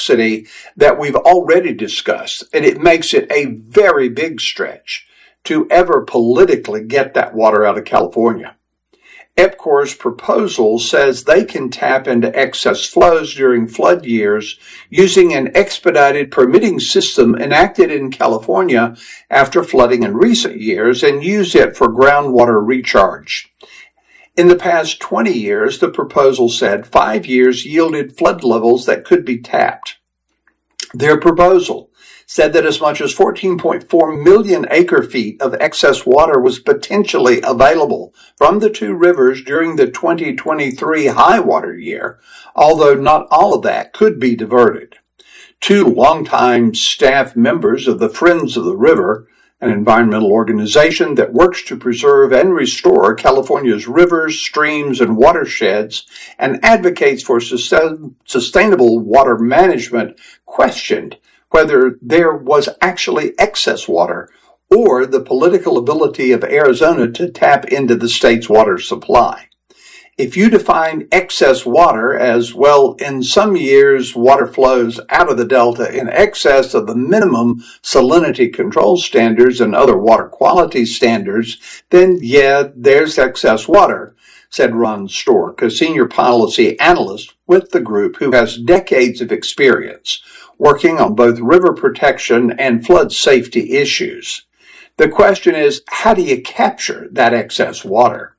complexity that we've already discussed, and it makes it a very big stretch to ever politically get that water out of California. EPCOR's proposal says they can tap into excess flows during flood years using an expedited permitting system enacted in California after flooding in recent years and use it for groundwater recharge. In the past 20 years, the proposal said 5 years yielded flood levels that could be tapped. Their proposal said that as much as 14.4 million acre-feet of excess water was potentially available from the two rivers during the 2023 high water year, although not all of that could be diverted. Two longtime staff members of the Friends of the River, an environmental organization that works to preserve and restore California's rivers, streams, and watersheds, and advocates for sustainable water management, questioned whether there was actually excess water or the political ability of Arizona to tap into the state's water supply. If you define excess water as, well, in some years water flows out of the delta in excess of the minimum salinity control standards and other water quality standards, then yeah, there's excess water, said Ron Stork, a senior policy analyst with the group who has decades of experience working on both river protection and flood safety issues. The question is, how do you capture that excess water?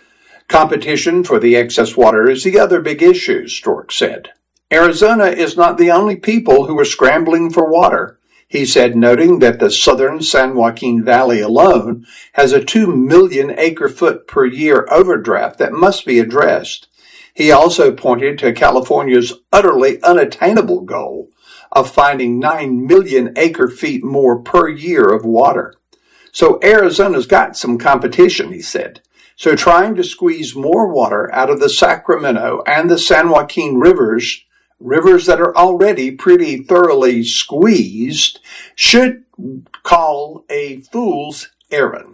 Competition for the excess water is the other big issue, Stork said. Arizona is not the only people who are scrambling for water, he said, noting that the southern San Joaquin Valley alone has a 2 million acre-foot per year overdraft that must be addressed. He also pointed to California's utterly unattainable goal of finding 9 million acre-feet more per year of water. So Arizona's got some competition, he said. So trying to squeeze more water out of the Sacramento and the San Joaquin rivers that are already pretty thoroughly squeezed, should call a fool's errand.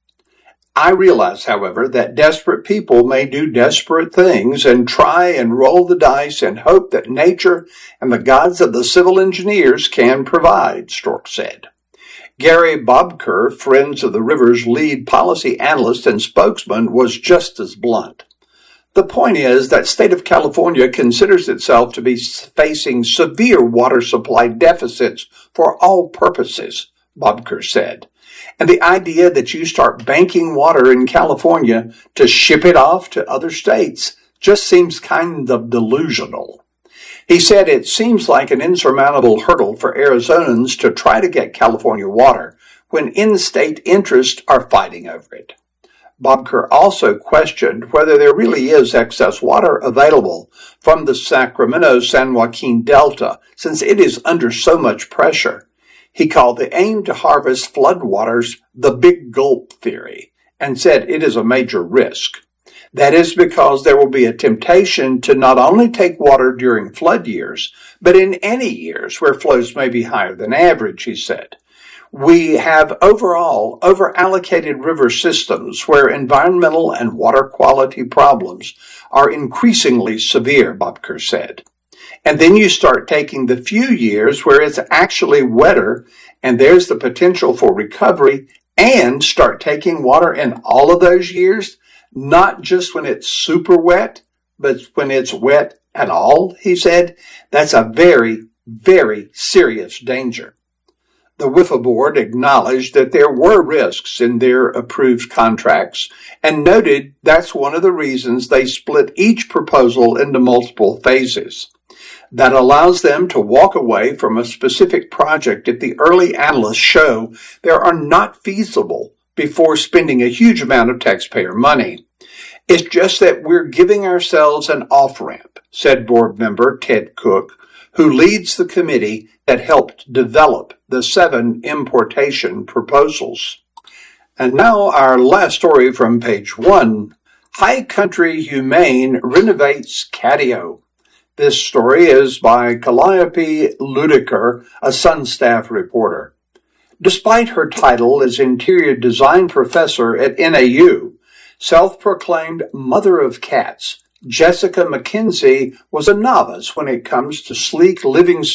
I realize, however, that desperate people may do desperate things and try and roll the dice and hope that nature and the gods of the civil engineers can provide, Stork said. Gary Bobker, Friends of the River's lead policy analyst and spokesman, was just as blunt. The point is that state of California considers itself to be facing severe water supply deficits for all purposes, Bobker said. And the idea that you start banking water in California to ship it off to other states just seems kind of delusional. He said it seems like an insurmountable hurdle for Arizonans to try to get California water when in-state interests are fighting over it. Bobker also questioned whether there really is excess water available from the Sacramento-San Joaquin Delta, since it is under so much pressure. He called the aim to harvest floodwaters the big gulp theory and said it is a major risk. That is because there will be a temptation to not only take water during flood years, but in any years where flows may be higher than average, he said. We have overall over-allocated river systems where environmental and water quality problems are increasingly severe, Bobker said. And then you start taking the few years where it's actually wetter and there's the potential for recovery, and start taking water in all of those years, not just when it's super wet, but when it's wet at all, he said. That's a very, very serious danger. The WIFA board acknowledged that there were risks in their approved contracts and noted that's one of the reasons they split each proposal into multiple phases. That allows them to walk away from a specific project if the early analysts show they are not feasible before spending a huge amount of taxpayer money. It's just that we're giving ourselves an off-ramp, said board member Ted Cook, who leads the committee that helped develop the 7 importation proposals. And now our last story from page 1. High Country Humane renovates catio. This story is by Calliope Ludiker, a Sunstaff reporter. Despite her title as interior design professor at NAU, self-proclaimed mother of cats, Jessica McKenzie was a novice when it comes to sleek living